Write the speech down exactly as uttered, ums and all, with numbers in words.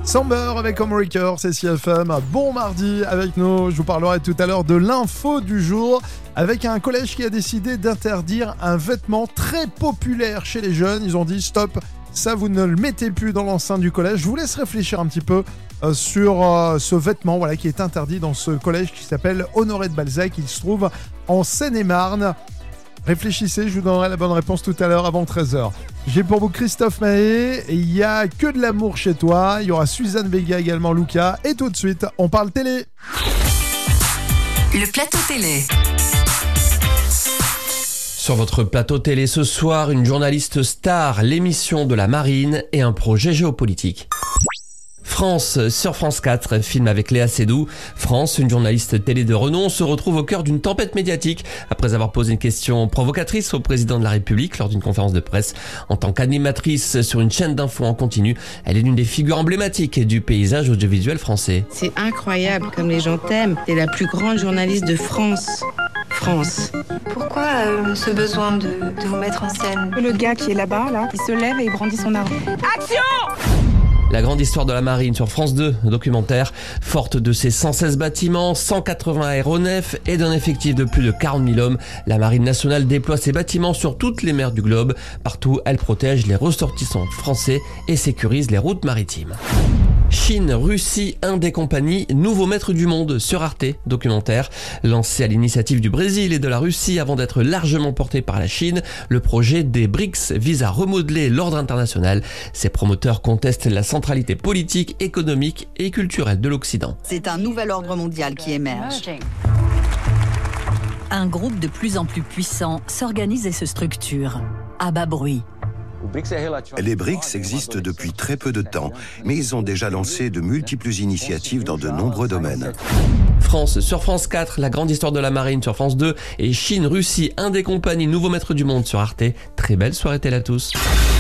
Samber avec Homebreaker, c'est C F M. Bon mardi avec nous. Je vous parlerai tout à l'heure de l'info du jour avec un collège qui a décidé d'interdire un vêtement très populaire chez les jeunes. Ils ont dit stop, ça vous ne le mettez plus dans l'enceinte du collège. Je vous laisse réfléchir un petit peu euh, sur euh, ce vêtement voilà, qui est interdit dans ce collège qui s'appelle Honoré de Balzac. Il se trouve en Seine-et-Marne. Réfléchissez, je vous donnerai la bonne réponse tout à l'heure avant treize heures. J'ai pour vous Christophe Maé, il y a Que de l'amour chez toi, il y aura Suzanne Vega également, Luca, et tout de suite, on parle télé. Le plateau télé. Sur votre plateau télé ce soir, une journaliste star, l'émission de la marine et un projet géopolitique. France, sur France quatre, film avec Léa Seydoux. France, une journaliste télé de renom, se retrouve au cœur d'une tempête médiatique après avoir posé une question provocatrice au président de la République lors d'une conférence de presse. En tant qu'animatrice sur une chaîne d'infos en continu, elle est l'une des figures emblématiques du paysage audiovisuel français. C'est incroyable comme les gens t'aiment. T'es la plus grande journaliste de France. France. Pourquoi euh, ce besoin de, de vous mettre en scène ? Le gars qui est là-bas, là, il se lève et il brandit son arme. Action ! La grande histoire de la marine sur France deux, documentaire, forte de ses cent seize bâtiments, cent quatre-vingts aéronefs et d'un effectif de plus de quarante mille hommes, la marine nationale déploie ses bâtiments sur toutes les mers du globe. Partout, elle protège les ressortissants français et sécurise les routes maritimes. Chine, Russie, Inde et compagnie, nouveau maître du monde sur Arte, documentaire. Lancé à l'initiative du Brésil et de la Russie avant d'être largement porté par la Chine, le projet des BRICS vise à remodeler l'ordre international. Ses promoteurs contestent la centralité politique, économique et culturelle de l'Occident. C'est un nouvel ordre mondial qui émerge. Un groupe de plus en plus puissant s'organise et se structure. À bas bruit. Les BRICS existent depuis très peu de temps, mais ils ont déjà lancé de multiples initiatives dans de nombreux domaines. France sur France quatre, la grande histoire de la marine sur France deux et Chine, Russie, Inde et compagnie, nouveau maître du monde sur Arte. Très belle soirée télé à tous.